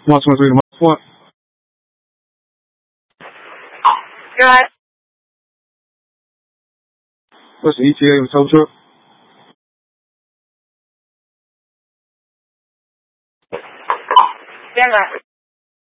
哇，什么什么哇！21节有超车。 边来。